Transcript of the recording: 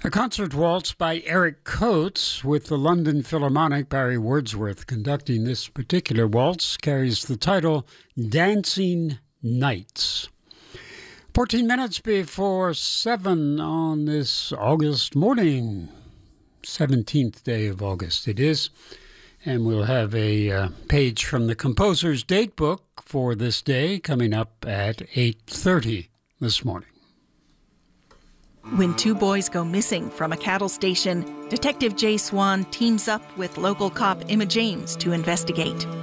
A concert waltz by Eric Coates with the London Philharmonic. Barry Wordsworth conducting this particular waltz carries the title Dancing Nights. 14 minutes before 7 on this August morning, 17th day of August it is, and we'll have a page from the composer's date book for this day coming up at 8:30 this morning. When two boys go missing from a cattle station, Detective Jay Swan teams up with local cop Emma James to investigate.